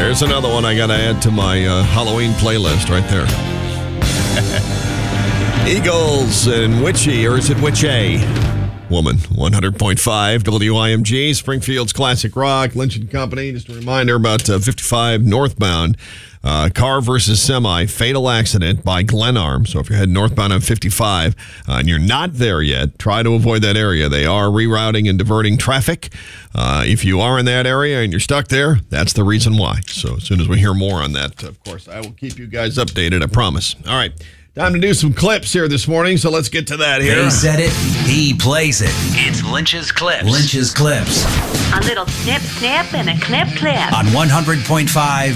There's another one I got to add to my Halloween playlist right there. Eagles and Witchy, or is it Witchy? Woman, 100.5 WIMG, Springfield's Classic Rock, Lynch & Company. Just a reminder about 55 northbound, car versus semi, fatal accident by Glenarm. So if you're heading northbound on 55 and you're not there yet, try to avoid that area. They are rerouting and diverting traffic. If you are in that area and you're stuck there, that's the reason why. So as soon as we hear more on that, of course, I will keep you guys updated, I promise. All right. Time to do some clips here this morning, so let's get to that here. He said it, he plays it. It's Lynch's Clips. Lynch's Clips. A little snip, snip, and a clip, clip. On 100.5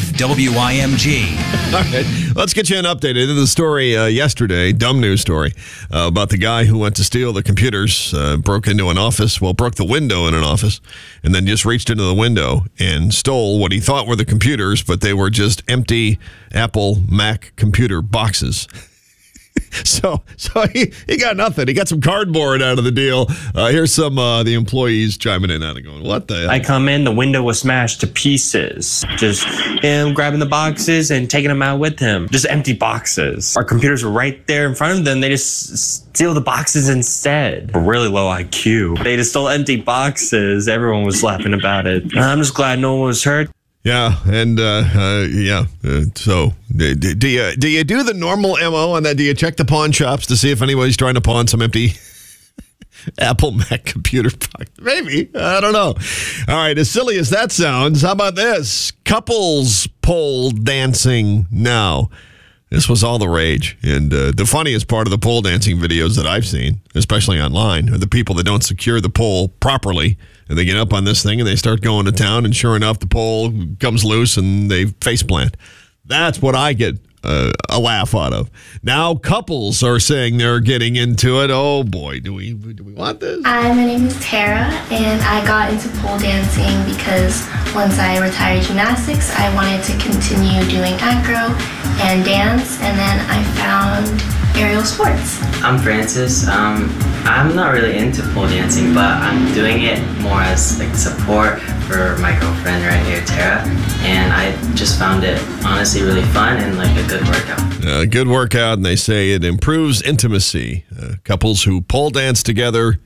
WIMG. All right, let's get you an update. I did the story yesterday, dumb news story, about the guy who went to steal the computers, broke into an office, broke the window in an office, and then just reached into the window and stole what he thought were the computers, but they were just empty Apple Mac computer boxes. So he got nothing. He got some cardboard out of the deal. Here's some the employees chiming in on it going, what the hell? I come in, the window was smashed to pieces. Just him grabbing the boxes and taking them out with him. Just empty boxes. Our computers were right there in front of them. They just steal the boxes instead. Really low IQ. They just stole empty boxes. Everyone was laughing about it. I'm just glad no one was hurt. Yeah, and so do you do the normal MO on that? Do you check the pawn shops to see if anybody's trying to pawn some empty Apple Mac computer box? Maybe. I don't know. All right, as silly as that sounds, how about this? Couples pole dancing now. This was all the rage. And the funniest part of the pole dancing videos that I've seen, especially online, are the people that don't secure the pole properly. And they get up on this thing and they start going to town. And sure enough, the pole comes loose and they face plant. That's what I get a laugh out of. Now couples are saying they're getting into it. Oh boy, do we want this? Hi, my name is Tara, and I got into pole dancing because once I retired gymnastics, I wanted to continue doing acro and dance, and then I found aerial sports. I'm Francis. I'm not really into pole dancing, but I'm doing it more as like support for my girlfriend right here, Tara, and I just found it honestly really fun and like a good workout. Good workout, and they say it improves intimacy. Couples who pole dance together,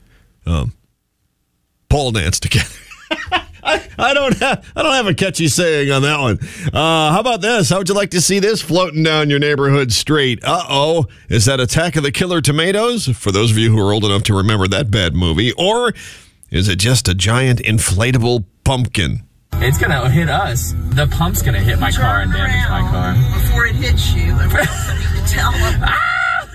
pole dance together. I don't have a catchy saying on that one. How about this? How would you like to see this floating down your neighborhood street? Uh-oh. Is that Attack of the Killer Tomatoes? For those of you who are old enough to remember that bad movie. Or is it just a giant inflatable pumpkin? It's going to hit us. The pump's going to hit my car and damage my car. Before it hits you, I need to tell them. Ah!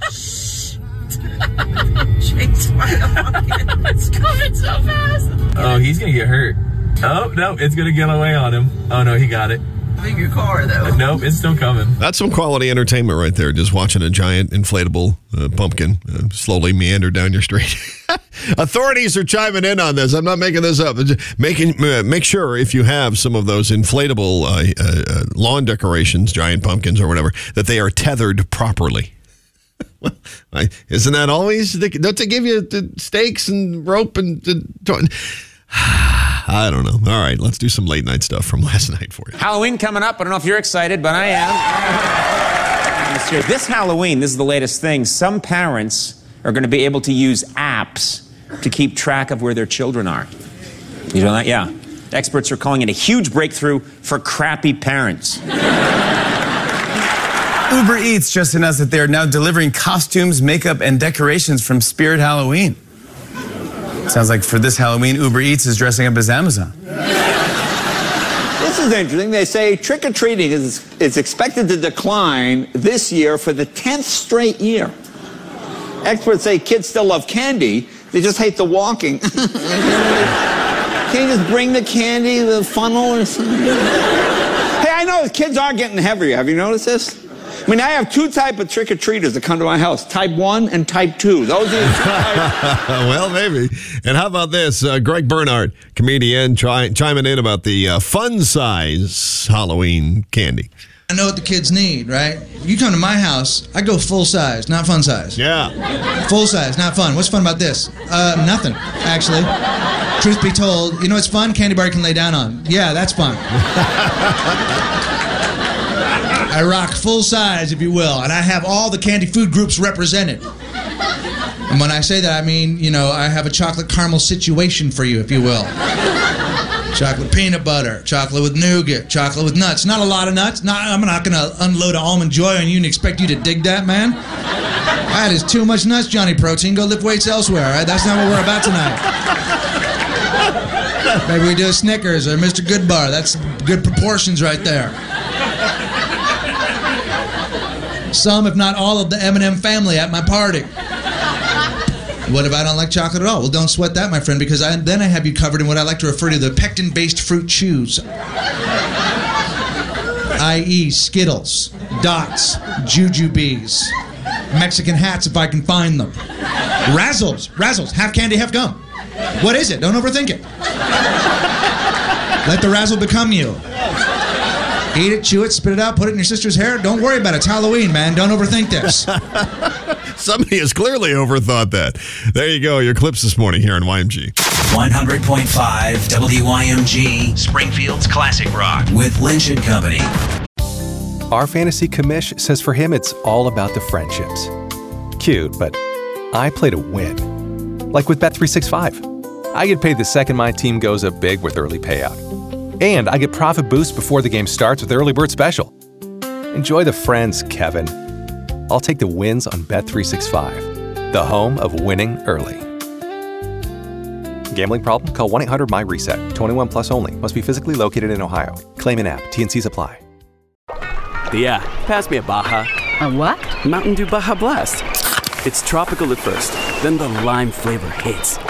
Chase my pumpkin. It's coming so fast. Oh, he's going to get hurt. Oh, no, it's going to get away on him. Oh, no, he got it. In your car, though. Nope, it's still coming. That's some quality entertainment right there, just watching a giant inflatable pumpkin slowly meander down your street. Authorities are chiming in on this. I'm not making this up. Make sure if you have some of those inflatable lawn decorations, giant pumpkins or whatever, that they are tethered properly. Well, isn't that always? Don't they give you the stakes and rope and I don't know. All right, let's do some late night stuff from last night for you. Halloween coming up. I don't know if you're excited, but I am. This Halloween, this is the latest thing. Some parents are going to be able to use apps to keep track of where their children are. You know that? Yeah. Experts are calling it a huge breakthrough for crappy parents. Uber Eats just announced that they are now delivering costumes, makeup, and decorations from Spirit Halloween. Sounds like for this Halloween, Uber Eats is dressing up as Amazon. This is interesting. They say trick-or-treating is expected to decline this year for the 10th straight year. Experts say kids still love candy. They just hate the walking. Can't you just bring the candy, the funnel, or something? Hey, I know kids are getting heavier. Have you noticed this? I mean, I have two types of trick-or-treaters that come to my house, type 1 and type 2. Those are the types. Well, maybe. And how about this? Greg Bernhardt, comedian, chiming in about the fun-size Halloween candy. I know what the kids need, right? You come to my house, I go full size, not fun size. Yeah. Full size, not fun. What's fun about this? Nothing, actually. Truth be told, you know what's fun? Candy bar you can lay down on. Yeah, that's fun. I rock full size, if you will, and I have all the candy food groups represented. And when I say that, I mean, you know, I have a chocolate caramel situation for you, if you will. Chocolate peanut butter, chocolate with nougat, chocolate with nuts. Not a lot of nuts. I'm not going to unload an Almond Joy on you and expect you to dig that, man. That is too much nuts, Johnny Protein. Go lift weights elsewhere, all right? That's not what we're about tonight. Maybe we do a Snickers or Mr. Goodbar. That's good proportions right there. Some, if not all, of the M&M family at my party. What if I don't like chocolate at all? Well, don't sweat that, my friend, because then I have you covered in what I like to refer to the pectin-based fruit chews. I.e. Skittles, Dots, Jujubes, Mexican hats if I can find them. Razzles, half candy, half gum. What is it? Don't overthink it. Let the razzle become you. Eat it, chew it, spit it out, put it in your sister's hair. Don't worry about it. It's Halloween, man. Don't overthink this. Somebody has clearly overthought that. There you go. Your clips this morning here on YMG. 100.5 WYMG, Springfield's classic rock with Lynch and Company. Our fantasy commish says for him it's all about the friendships. Cute, but I play to win. Like with Bet365. I get paid the second my team goes up big with early payout. And I get profit boost before the game starts with Early Bird Special. Enjoy the friends, Kevin. I'll take the wins on Bet365, the home of winning early. Gambling problem? Call 1-800-MY-RESET. 21 plus only. Must be physically located in Ohio. Claim in app. T&Cs apply. Yeah, pass me a Baja. A what? Mountain Dew Baja Blast. It's tropical at first, then the lime flavor hits.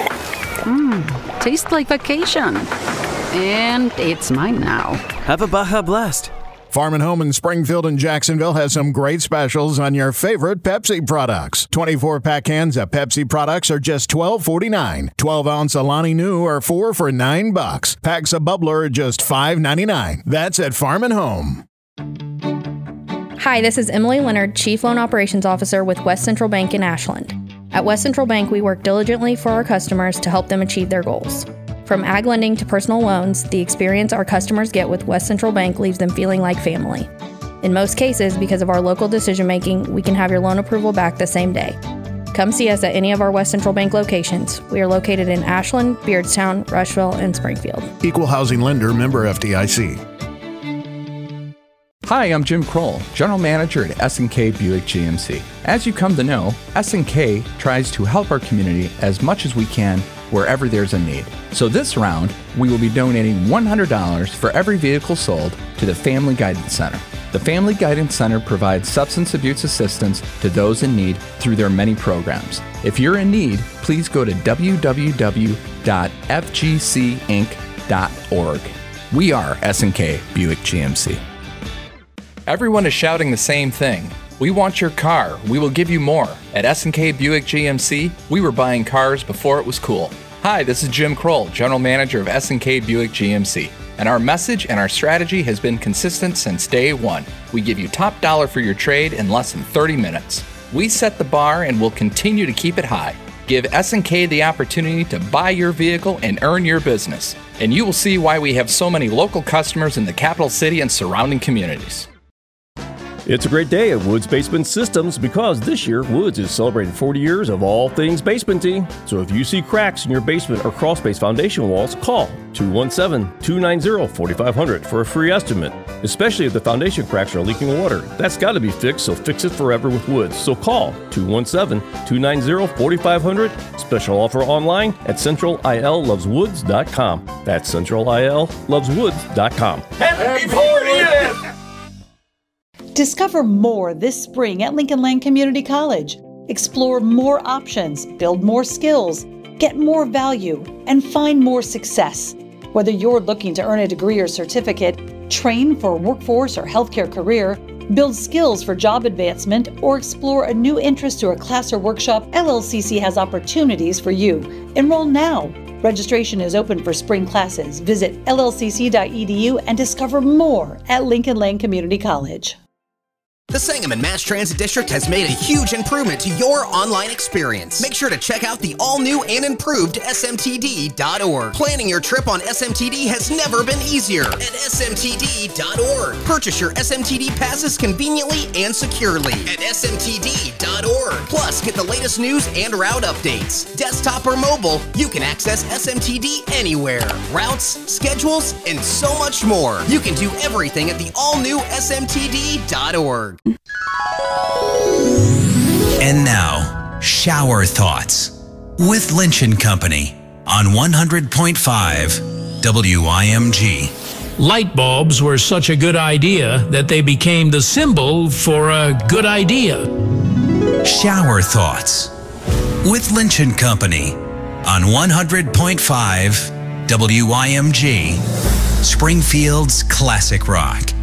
Tastes like vacation. And it's mine now. Have a Baja Blast. Farm and Home in Springfield and Jacksonville has some great specials on your favorite Pepsi products. 24-pack cans of Pepsi products are just $12.49. 12-ounce Alani Nu are $4 for $9. Packs of Bubbler are just $5.99. That's at Farm and Home. Hi, this is Emily Leonard, Chief Loan Operations Officer with West Central Bank in Ashland. At West Central Bank, we work diligently for our customers to help them achieve their goals. From ag lending to personal loans, the experience our customers get with West Central Bank leaves them feeling like family. In most cases, because of our local decision-making, we can have your loan approval back the same day. Come see us at any of our West Central Bank locations. We are located in Ashland, Beardstown, Rushville, and Springfield. Equal housing lender, member FDIC. Hi, I'm Jim Kroll, General Manager at S&K Buick GMC. As you come to know, S&K tries to help our community as much as we can wherever there's a need. So this round, we will be donating $100 for every vehicle sold to the Family Guidance Center. The Family Guidance Center provides substance abuse assistance to those in need through their many programs. If you're in need, please go to www.fgcinc.org. We are S&K Buick GMC. Everyone is shouting the same thing. We want your car. We will give you more. At S&K Buick GMC, we were buying cars before it was cool. Hi, this is Jim Kroll, General Manager of S&K Buick GMC. And our message and our strategy has been consistent since day one. We give you top dollar for your trade in less than 30 minutes. We set the bar and will continue to keep it high. Give S&K the opportunity to buy your vehicle and earn your business. And you will see why we have so many local customers in the capital city and surrounding communities. It's a great day at Woods Basement Systems because this year Woods is celebrating 40 years of all things basementing. So if you see cracks in your basement or crawl space foundation walls, call 217-290-4500 for a free estimate. Especially if the foundation cracks are leaking water. That's got to be fixed, so fix it forever with Woods. So call 217-290-4500. Special offer online at centralilloveswoods.com. That's centralilloveswoods.com. Happy 40th! Discover more this spring at Lincoln Land Community College. Explore more options, build more skills, get more value, and find more success. Whether you're looking to earn a degree or certificate, train for a workforce or healthcare career, build skills for job advancement, or explore a new interest through a class or workshop, LLCC has opportunities for you. Enroll now. Registration is open for spring classes. Visit llcc.edu and discover more at Lincoln Lane Community College. The Sangamon Mass Transit District has made a huge improvement to your online experience. Make sure to check out the all-new and improved smtd.org. Planning your trip on SMTD has never been easier at smtd.org. Purchase your SMTD passes conveniently and securely at smtd.org. Plus, get the latest news and route updates. Desktop or mobile, you can access SMTD anywhere. Routes, schedules, and so much more. You can do everything at the all-new smtd.org. And now, Shower Thoughts with Lynch & Company on 100.5 WIMG. Light bulbs were such a good idea that they became the symbol for a good idea. Shower Thoughts with Lynch & Company on 100.5 WIMG, Springfield's classic rock.